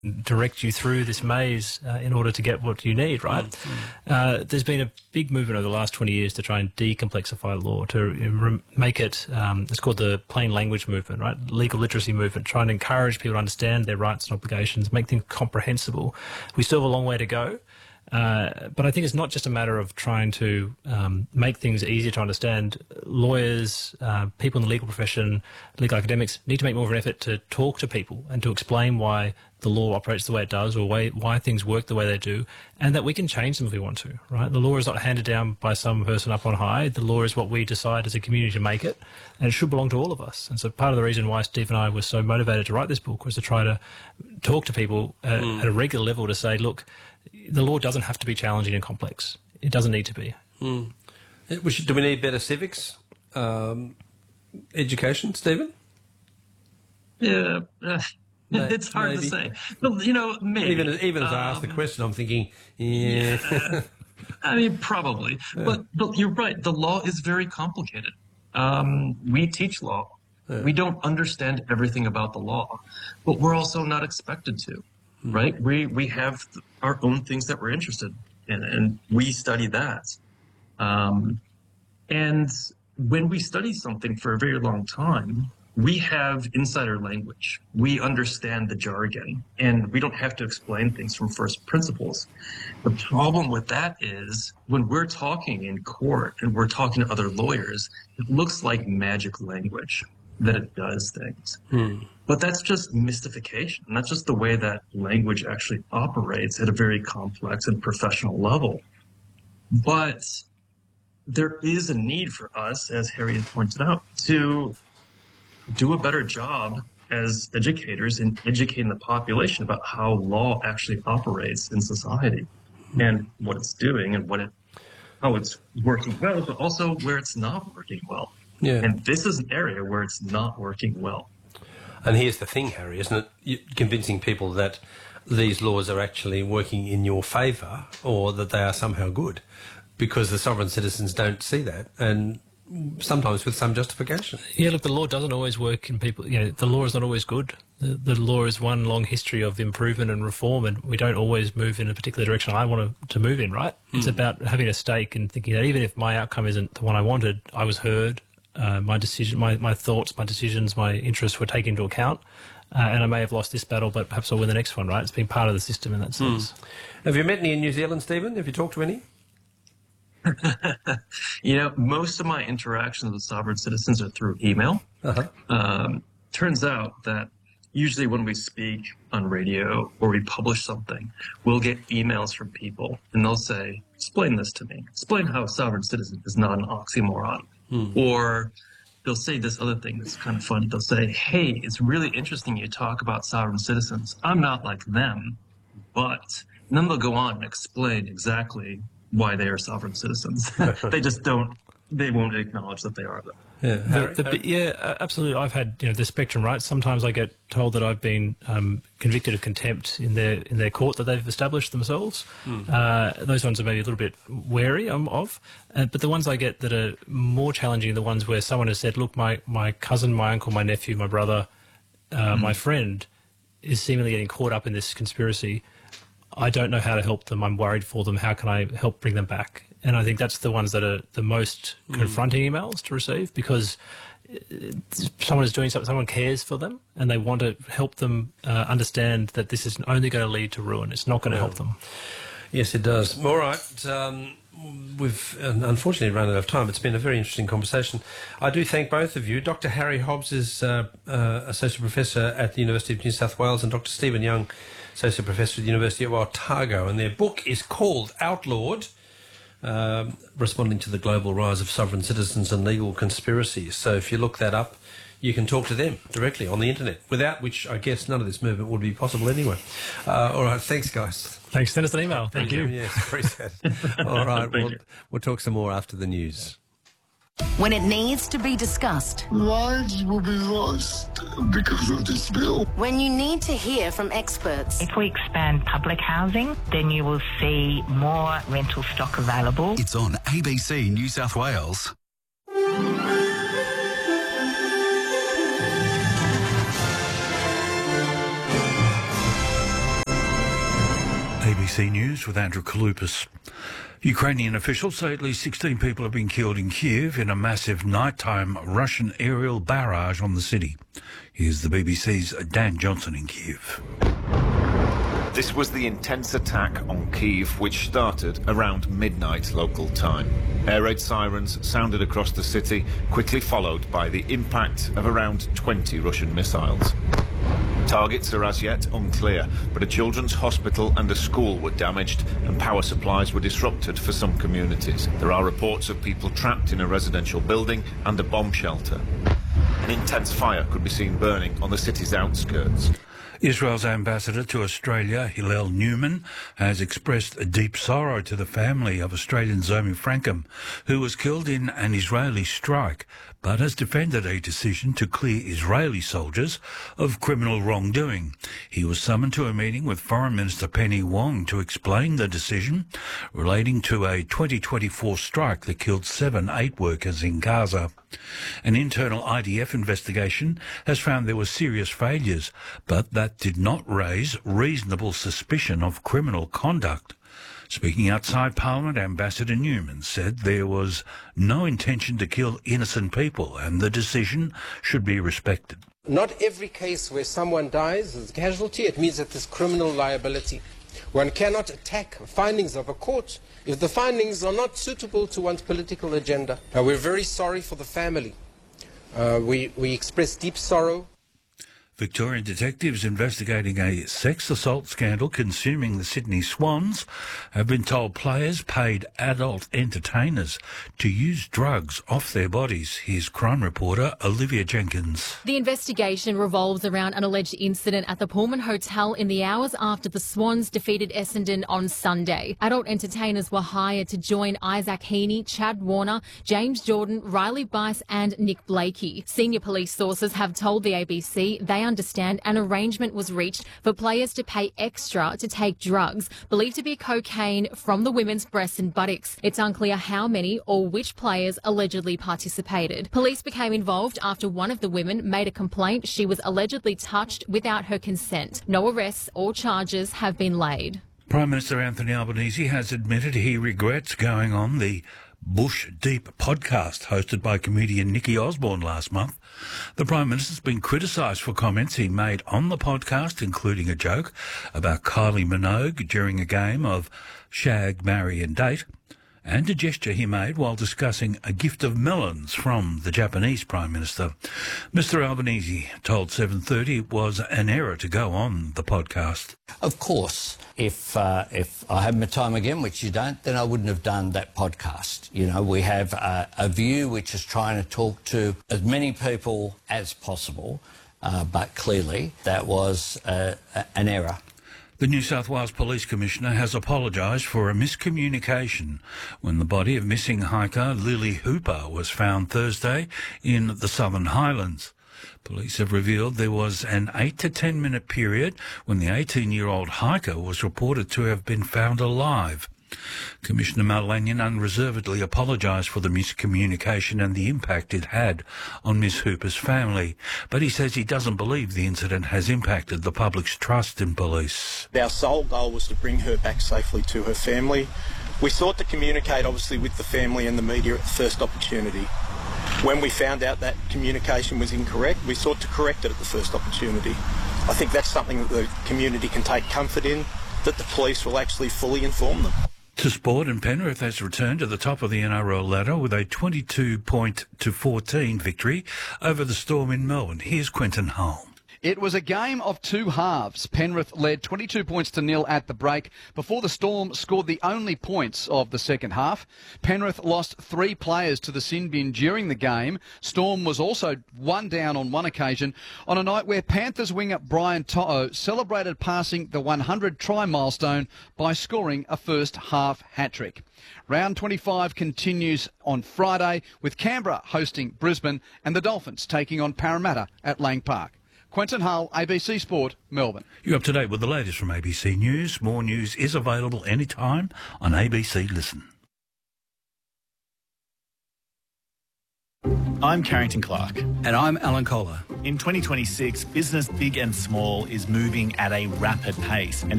direct you through this maze in order to get what you need, right? There's been a big movement over the last 20 years to try and decomplexify law, to make it, it's called the plain language movement, right? Legal literacy movement, trying to encourage people to understand their rights and obligations, make things comprehensible. We still have a long way to go. But I think it's not just a matter of trying to make things easier to understand. Lawyers, people in the legal profession, legal academics need to make more of an effort to talk to people and to explain why the law operates the way it does, or why things work the way they do, and that we can change them if we want to, right? The law is not handed down by some person up on high. The law is what we decide as a community to make it, and it should belong to all of us. And so part of the reason why Steve and I were so motivated to write this book was to try to talk to people at a regular level to say, look, the law doesn't have to be challenging and complex. It doesn't need to be. Do we need better civics education, Stephen? Yeah, it's hard to say. But, maybe. Even as I asked the question, I'm thinking, yeah. I mean, probably. But you're right. The law is very complicated. We teach law. Yeah. We don't understand everything about the law, but we're also not expected to. Right? We have our own things that we're interested in, and we study that. And when we study something for a very long time, we have insider language. We understand the jargon, and we don't have to explain things from first principles. The problem with that is when we're talking in court and we're talking to other lawyers, it looks like magic language, that it does things. But that's just mystification. That's just the way that language actually operates at a very complex and professional level. But there is a need for us, as Harry had pointed out, to do a better job as educators in educating the population about how law actually operates in society and what it's doing and how it's working well, but also where it's not working well. Yeah. And this is an area where it's not working well. And here's the thing, Harry, isn't it? Convincing people that these laws are actually working in your favour or that they are somehow good, because the sovereign citizens don't see that, and sometimes with some justification. Yeah, look, the law doesn't always work in people. The law is not always good. The law is one long history of improvement and reform, and we don't always move in a particular direction I want to move in, right? It's about having a stake and thinking that even if my outcome isn't the one I wanted, I was heard. My decision, my thoughts, my decisions, my interests were taken into account, and I may have lost this battle, but perhaps I'll win the next one, right? It's been part of the system in that sense. Have you met any in New Zealand, Stephen? Have you talked to any? Most of my interactions with sovereign citizens are through email. Turns out that usually when we speak on radio or we publish something, we'll get emails from people, and they'll say, explain this to me. Explain how sovereign citizen is not an oxymoron. Or they'll say this other thing that's kind of funny. They'll say, hey, it's really interesting you talk about sovereign citizens. I'm not like them, but... And then they'll go on and explain exactly why they are sovereign citizens. They won't acknowledge that they are them. Yeah, absolutely. I've had the spectrum, right? Sometimes I get told that I've been convicted of contempt in their court that they've established themselves. Those ones are maybe a little bit wary of. But the ones I get that are more challenging are the ones where someone has said, look, my cousin, my uncle, my nephew, my brother, my friend is seemingly getting caught up in this conspiracy. I don't know how to help them. I'm worried for them. How can I help bring them back? And I think that's the ones that are the most confronting emails to receive, because someone is doing something, someone cares for them, and they want to help them understand that this is only going to lead to ruin. It's not going to help them. Yes, it does. All right. We've unfortunately run out of time. It's been a very interesting conversation. I do thank both of you. Dr. Harry Hobbs is Associate Professor at the University of New South Wales, and Dr. Stephen Young, Associate Professor at the University of Otago. And their book is called Outlawed, responding to the global rise of sovereign citizens and legal conspiracies. So if you look that up, you can talk to them directly on the internet, without which I guess none of this movement would be possible anyway. All right, thanks, guys. Thanks. Send us an email. Thank you. Yes, appreciate it. All right, we'll talk some more after the news. When it needs to be discussed. Lives will be lost because of this bill. When you need to hear from experts. If we expand public housing, then you will see more rental stock available. It's on ABC New South Wales. ABC News with Andrew Kaloupas. Ukrainian officials say at least 16 people have been killed in Kiev in a massive nighttime Russian aerial barrage on the city. Here's the BBC's Dan Johnson in Kiev. This was the intense attack on Kyiv, which started around midnight local time. Air raid sirens sounded across the city, quickly followed by the impact of around 20 Russian missiles. Targets are as yet unclear, but a children's hospital and a school were damaged and power supplies were disrupted for some communities. There are reports of people trapped in a residential building and a bomb shelter. An intense fire could be seen burning on the city's outskirts. Israel's ambassador to Australia, Hillel Newman, has expressed a deep sorrow to the family of Australian Zomi Frankham, who was killed in an Israeli strike, but has defended a decision to clear Israeli soldiers of criminal wrongdoing. He was summoned to a meeting with Foreign Minister Penny Wong to explain the decision relating to a 2024 strike that killed 7 aid workers in Gaza. An internal IDF investigation has found there were serious failures, but that did not raise reasonable suspicion of criminal conduct. Speaking outside Parliament, Ambassador Newman said there was no intention to kill innocent people and the decision should be respected. Not every case where someone dies as a casualty, it means that there's criminal liability. One cannot attack findings of a court if the findings are not suitable to one's political agenda. We're very sorry for the family. We express deep sorrow. Victorian detectives investigating a sex assault scandal consuming the Sydney Swans have been told players paid adult entertainers to use drugs off their bodies. Here's crime reporter Olivia Jenkins. The investigation revolves around an alleged incident at the Pullman Hotel in the hours after the Swans defeated Essendon on Sunday. Adult entertainers were hired to join Isaac Heaney, Chad Warner, James Jordan, Riley Bice and Nick Blakey. Senior police sources have told the ABC they understand an arrangement was reached for players to pay extra to take drugs believed to be cocaine from the women's breasts and buttocks. It's unclear how many or which players allegedly participated. Police became involved after one of the women made a complaint she was allegedly touched without her consent. No arrests or charges have been laid. Prime Minister Anthony Albanese has admitted he regrets going on the Bush Deep podcast hosted by comedian Nikki Osborne last month. The Prime Minister's been criticised for comments he made on the podcast, including a joke about Kylie Minogue during a game of Shag, Marry and Date, and a gesture he made while discussing a gift of melons from the Japanese Prime Minister. Mr Albanese told 7:30 it was an error to go on the podcast. Of course, if I had my time again, which you don't, then I wouldn't have done that podcast. You know, we have a view which is trying to talk to as many people as possible, but clearly that was an error. The New South Wales Police Commissioner has apologised for a miscommunication when the body of missing hiker Lily Hooper was found Thursday in the Southern Highlands. Police have revealed there was an 8 to 10 minute period when the 18-year-old hiker was reported to have been found alive. Commissioner Mal Lanyon unreservedly apologised for the miscommunication and the impact it had on Miss Hooper's family, but he says he doesn't believe the incident has impacted the public's trust in police. Our sole goal was to bring her back safely to her family. We sought to communicate, obviously, with the family and the media at the first opportunity. When we found out that communication was incorrect, we sought to correct it at the first opportunity. I think that's something that the community can take comfort in, that the police will actually fully inform them. To sport, and Penrith has returned to the top of the NRL ladder with a 22-14 victory over the Storm in Melbourne. Here's Quentin Hull. It was a game of two halves. Penrith led 22-0 at the break before the Storm scored the only points of the second half. Penrith lost 3 players to the sin bin during the game. Storm was also one down on one occasion on a night where Panthers winger Brian To'o celebrated passing the 100-try milestone by scoring a first-half hat-trick. Round 25 continues on Friday with Canberra hosting Brisbane and the Dolphins taking on Parramatta at Lang Park. Quentin Hull, ABC Sport, Melbourne. You're up to date with the latest from ABC News. More news is available anytime on ABC Listen. I'm Carrington Clark. And I'm Alan Kohler. In 2026, business big and small is moving at a rapid pace, and